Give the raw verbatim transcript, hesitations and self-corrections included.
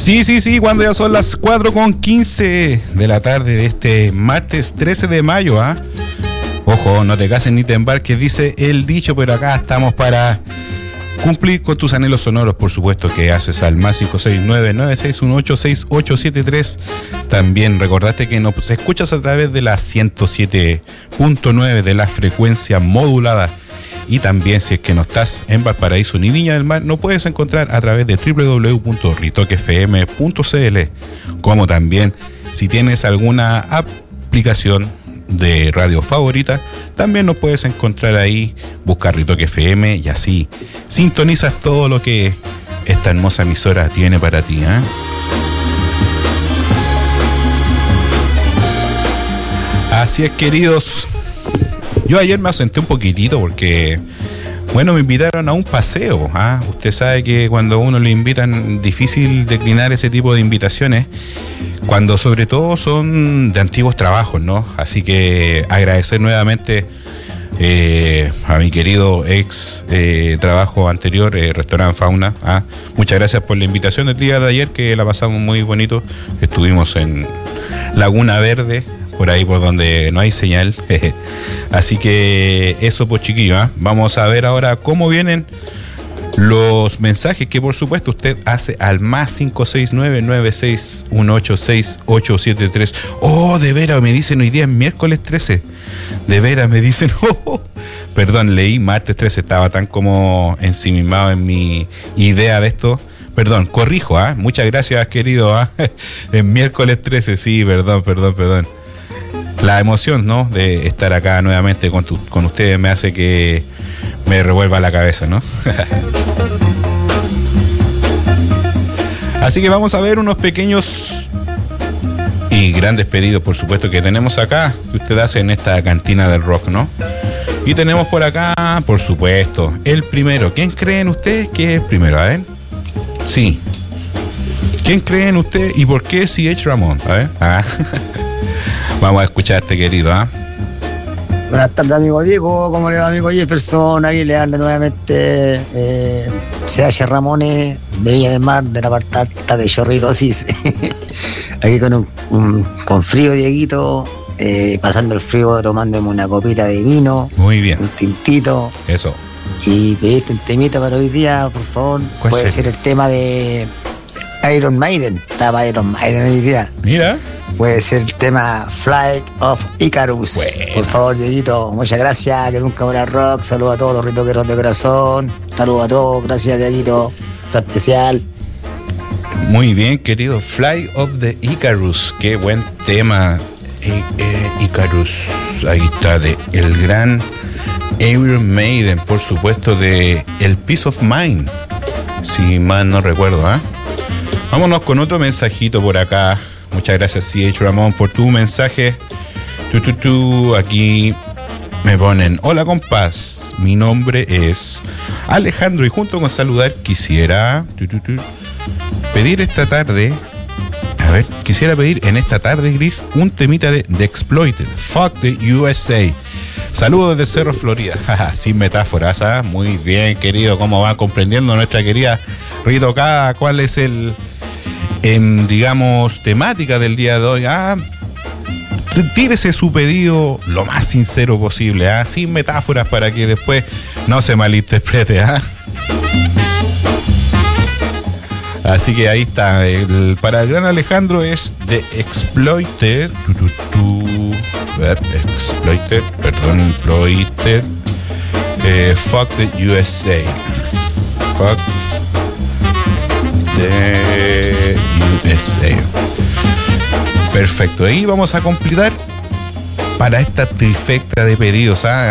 Sí, sí, sí, cuando ya son las cuatro con quince de la tarde de este martes trece de mayo, ¿ah? ¿eh? Ojo, no te cases ni te embarques, dice el dicho, pero acá estamos para cumplir con tus anhelos sonoros, por supuesto, que haces al más cinco seis nueve, nueve seis uno ocho, seis ocho siete tres. También recordate que nos escuchas a través de la ciento siete punto nueve de la frecuencia modulada. Y también, si es que no estás en Valparaíso ni Viña del Mar, nos puedes encontrar a través de doble u doble u doble u punto ritoque f m punto c l. Como también, si tienes alguna aplicación de radio favorita, también nos puedes encontrar ahí, buscar Ritoque F M y así sintonizas todo lo que esta hermosa emisora tiene para ti, ¿eh? Así es, queridos. Yo ayer me ausenté un poquitito porque, bueno, me invitaron a un paseo, ¿ah? Usted sabe que cuando a uno le invitan, difícil declinar ese tipo de invitaciones, cuando sobre todo son de antiguos trabajos, ¿no? Así que agradecer nuevamente eh, a mi querido ex eh, trabajo anterior, eh, Restaurante Fauna, ¿ah? Muchas gracias por la invitación del día de ayer, que la pasamos muy bonito. Estuvimos en Laguna Verde, por ahí por donde no hay señal. Así que eso, pues, chiquillos, ¿eh? Vamos a ver ahora cómo vienen los mensajes que, por supuesto, usted hace al más cinco seis nueve, nueve seis uno ocho, seis ocho siete tres. Oh, de veras, me dicen hoy día es miércoles trece. De veras, me dicen. Oh, perdón, leí martes trece, estaba tan como ensimismado en mi idea de esto. Perdón, corrijo, ¿ah? ¿eh? Muchas gracias, querido. ¿eh? En miércoles trece, sí, perdón, perdón, perdón. La emoción, ¿no?, de estar acá nuevamente con, tu, con ustedes me hace que me revuelva la cabeza, ¿no? Así que vamos a ver unos pequeños y grandes pedidos, por supuesto, que tenemos acá, que usted hace en esta cantina del rock, ¿no? Y tenemos por acá, por supuesto, el primero. ¿Quién creen ustedes que es el primero? A ver. Sí. ¿Quién creen ustedes y por qué C H Ramón? A ver. Ah. Vamos a escucharte, querido, ¿ah? ¿eh? Buenas tardes, amigo Diego. ¿Cómo le va, amigo Jefferson? Aquí le habla nuevamente eh, C H Ramones de Villa del Mar, de la parte de Chorrirosis. Aquí con un, un con frío, Dieguito, eh, pasando el frío, tomándome una copita de vino. Muy bien. Un tintito. Eso. Y pediste un temita para hoy día, por favor. Puede ser el tema de Iron Maiden. Estaba Iron Maiden hoy día. Mira. Puede ser el tema Flight of Icarus. Bueno. Por favor, Dieguito, muchas gracias. Que nunca muera rock. Saludos a todos los ritoqueros de corazón. Saludos a todos. Gracias, Dieguito. Está especial. Muy bien, querido. Flight of the Icarus. Qué buen tema. Eh, eh, Icarus. Ahí está, de el gran Iron Maiden, por supuesto, de el Peace of Mind. Si mal no recuerdo, ¿ah? ¿eh? Vámonos con otro mensajito por acá. Muchas gracias, C H Ramón, por tu mensaje. Tú, tú, tú, aquí me ponen: hola, compás, mi nombre es Alejandro y junto con saludar quisiera tú, tú, tú, pedir esta tarde, a ver, quisiera pedir en esta tarde gris un temita de The Exploited, Fuck the U S A. Saludos desde Cerro, Florida. Sin metáforas, ¿ah? Muy bien, querido, cómo va comprendiendo nuestra querida Rito K. ¿Cuál es el... en, digamos, temática del día de hoy? Ah, tírese su pedido lo más sincero posible, ¿ah? Sin metáforas, para que después no se malinterprete, ¿ah? Así que ahí está. El, para el gran Alejandro es The Exploited. Tu, tu, tu, exploited, perdón, Exploited. Eh, fuck the U S A. Fuck de U S A. Perfecto, ahí vamos a completar para esta trifecta de pedidos, ¿ah?